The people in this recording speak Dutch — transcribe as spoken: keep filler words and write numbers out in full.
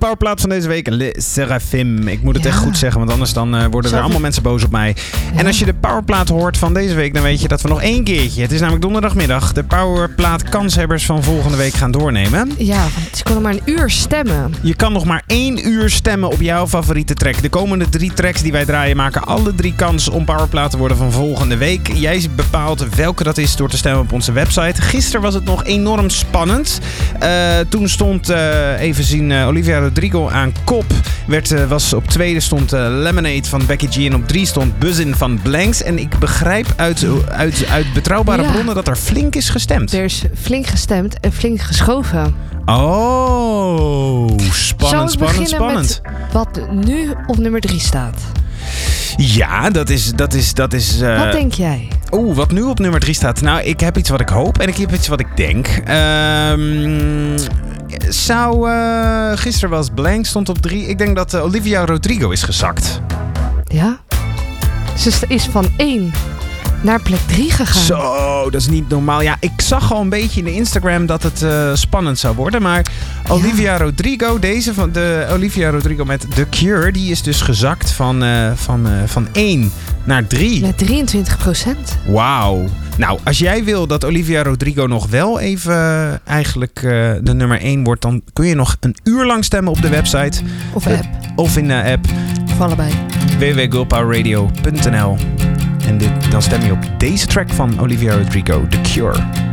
powerplaat van deze week, Le Seraphim. Ik moet het Ja. echt goed zeggen, want anders dan uh, worden Zo er allemaal mensen boos op mij. Ja. En als je de powerplaat hoort van deze week, dan weet je dat we nog één keertje, het is namelijk donderdagmiddag, de powerplaat kanshebbers van volgende week gaan doornemen. Ja, want ze konden maar een uur stemmen. Je kan nog maar één uur stemmen op jouw favoriete track. De komende drie tracks die wij draaien maken alle drie kans om powerplaat te worden van volgende week. Jij bepaalt welke dat is door te stemmen op onze website. Gisteren was het nog enorm spannend. Uh, toen stond, uh, even zien, uh, Olivia Rodrigo aan kop. Werd, uh, was op tweede stond uh, Lemonade van Becky G. En op drie stond Buzzin' van Blanks. En ik begrijp uit, uit, uit betrouwbare Ja. bronnen dat er flink is gestemd. Er is flink gestemd en flink geschoven. Oh, spannend, Zou ik spannend, beginnen spannend. met wat nu op nummer drie staat? Ja, dat is... Dat is, dat is uh... Wat denk jij? Oeh, wat nu op nummer drie staat. Nou, ik heb iets wat ik hoop en ik heb iets wat ik denk. Um, zou... Uh, gisteren was Blank, stond op drie. Ik denk dat uh, Olivia Rodrigo is gezakt. Ja? Ze is van één naar plek drie gegaan. Zo, dat is niet normaal. Ja, ik zag al een beetje in de Instagram dat het uh, spannend zou worden. Maar Olivia ja. Rodrigo, deze van de Olivia Rodrigo met The Cure, die is dus gezakt van, uh, van, uh, van één naar drie. Met drieëntwintig procent. Wauw. Nou, als jij wil dat Olivia Rodrigo nog wel even uh, eigenlijk uh, de nummer één wordt, dan kun je nog een uur lang stemmen op de website. Of app. Of in de app. Of allebei. w w w punt girl power radio punt n l En dit, dan stem je op deze track van Olivia Rodrigo, The Cure.